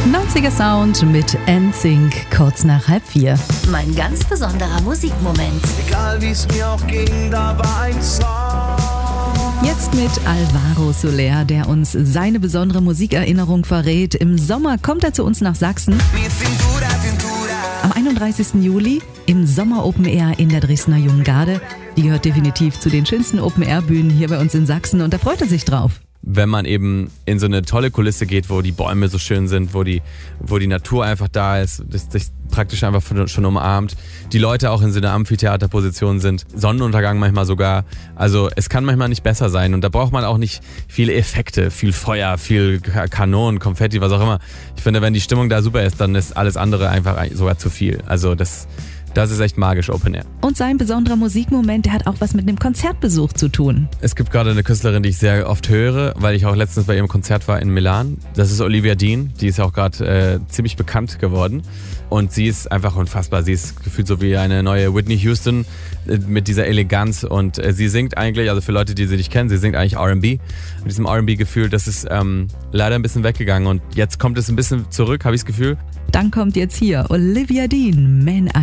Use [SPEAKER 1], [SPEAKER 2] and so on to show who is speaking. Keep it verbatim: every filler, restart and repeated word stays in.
[SPEAKER 1] neunziger Sound mit N Sync, kurz nach halb vier.
[SPEAKER 2] Mein ganz besonderer Musikmoment.
[SPEAKER 3] Egal wie es mir auch ging, da war ein Song.
[SPEAKER 1] Jetzt mit Alvaro Soler, der uns seine besondere Musikerinnerung verrät. Im Sommer kommt er zu uns nach Sachsen. Am einunddreißigsten Juli im Sommer Open Air in der Dresdner Jungen Garde. Die gehört definitiv zu den schönsten Open Air Bühnen hier bei uns in Sachsen und da freut er sich drauf.
[SPEAKER 4] Wenn man eben in so eine tolle Kulisse geht, wo die Bäume so schön sind, wo die, wo die Natur einfach da ist, das sich praktisch einfach schon umarmt, die Leute auch in so einer Amphitheaterposition sind, Sonnenuntergang manchmal sogar. Also es kann manchmal nicht besser sein und da braucht man auch nicht viele Effekte, viel Feuer, viel Kanonen, Konfetti, was auch immer. Ich finde, wenn die Stimmung da super ist, dann ist alles andere einfach sogar zu viel. Also das Das ist echt magisch, Open Air.
[SPEAKER 1] Und sein besonderer Musikmoment, der hat auch was mit einem Konzertbesuch zu tun.
[SPEAKER 4] Es gibt gerade eine Künstlerin, die ich sehr oft höre, weil ich auch letztens bei ihrem Konzert war in Milan. Das ist Olivia Dean, die ist ja auch gerade äh, ziemlich bekannt geworden. Und sie ist einfach unfassbar. Sie ist gefühlt so wie eine neue Whitney Houston äh, mit dieser Eleganz. Und äh, sie singt eigentlich, also für Leute, die sie nicht kennen, sie singt eigentlich R and B. Mit diesem R and B-Gefühl, das ist ähm, leider ein bisschen weggegangen. Und jetzt kommt es ein bisschen zurück, habe ich das Gefühl.
[SPEAKER 1] Dann kommt jetzt hier Olivia Dean, Man